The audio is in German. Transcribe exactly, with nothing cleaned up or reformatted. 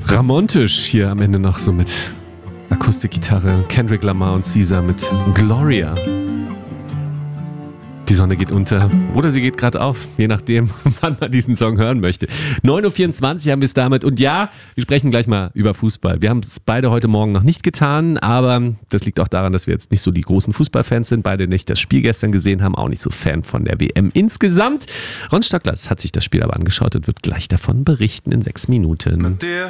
Ramontisch hier am Ende noch so mit Akustikgitarre, Kendrick Lamar und Caesar mit Gloria. Die Sonne geht unter oder sie geht gerade auf, je nachdem, wann man diesen Song hören möchte. neun Uhr vierundzwanzig haben wir es damit. Und ja, wir sprechen gleich mal über Fußball. Wir haben es beide heute Morgen noch nicht getan, aber das liegt auch daran, dass wir jetzt nicht so die großen Fußballfans sind. Beide nicht das Spiel gestern gesehen haben, auch nicht so Fan von der W M insgesamt. Ron Stocklers hat sich das Spiel aber angeschaut und wird gleich davon berichten in sechs Minuten.